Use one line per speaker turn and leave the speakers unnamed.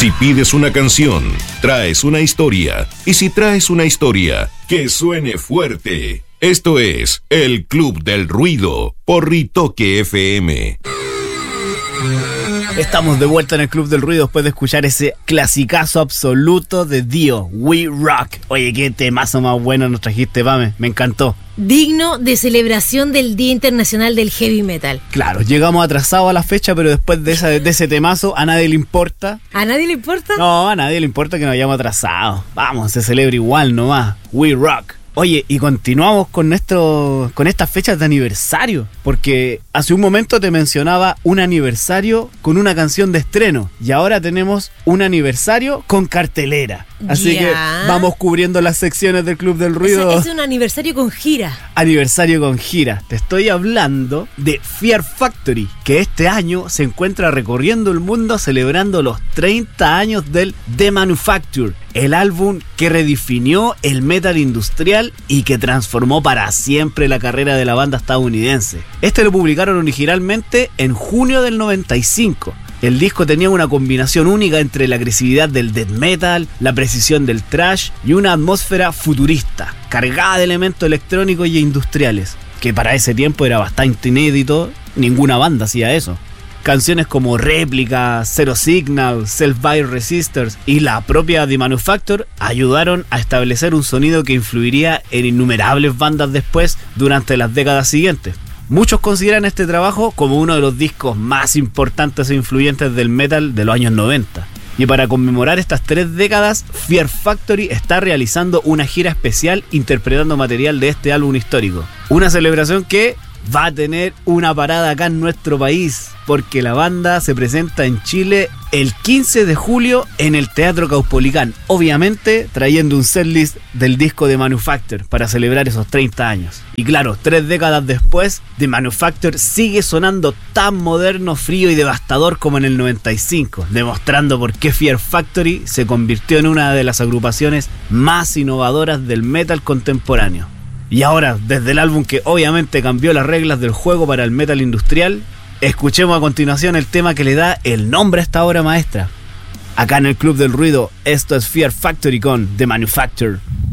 Si pides una canción, traes una historia. Y si traes una historia, que suene fuerte. Esto es El Club del Ruido por Ritoque FM.
Estamos de vuelta en el Club del Ruido después de escuchar ese clasicazo absoluto de Dio, We Rock. Oye, qué temazo más bueno nos trajiste, Pame, me encantó.
Digno de celebración del Día Internacional del Heavy Metal.
Claro, llegamos atrasados a la fecha, pero después de ese temazo, a nadie le importa.
¿A nadie le importa?
No, a nadie le importa que nos hayamos atrasado. Vamos, se celebra igual nomás. We Rock. Oye, y continuamos con estas fechas de aniversario, porque hace un momento te mencionaba un aniversario con una canción de estreno, y ahora tenemos un aniversario con cartelera. Así que vamos cubriendo las secciones del Club del Ruido.
Es un aniversario con gira.
Aniversario con gira. Te estoy hablando de Fear Factory, que este año se encuentra recorriendo el mundo celebrando los 30 años del The Manufacture, el álbum que redefinió el metal industrial y que transformó para siempre la carrera de la banda estadounidense. Este lo publicaron originalmente en junio del 95. El disco tenía una combinación única entre la agresividad del death metal, la precisión del thrash y una atmósfera futurista, cargada de elementos electrónicos y industriales, que para ese tiempo era bastante inédito, ninguna banda hacía eso. Canciones como Réplica, Zero Signal, Self-Buy Resistors y la propia The Manufacture ayudaron a establecer un sonido que influiría en innumerables bandas después durante las décadas siguientes. Muchos consideran este trabajo como uno de los discos más importantes e influyentes del metal de los años 90. Y para conmemorar estas 3 décadas, Fear Factory está realizando una gira especial interpretando material de este álbum histórico. Una celebración que va a tener una parada acá en nuestro país, porque la banda se presenta en Chile el 15 de julio en el Teatro Caupolicán, obviamente trayendo un setlist del disco de Manufacture para celebrar esos 30 años. Y claro, 3 décadas después, The Manufacture sigue sonando tan moderno, frío y devastador como en el 95, demostrando por qué Fear Factory se convirtió en una de las agrupaciones más innovadoras del metal contemporáneo. Y ahora, desde el álbum que obviamente cambió las reglas del juego para el metal industrial, escuchemos a continuación el tema que le da el nombre a esta obra maestra. Acá en el Club del Ruido, esto es Fear Factory con The Manufacture.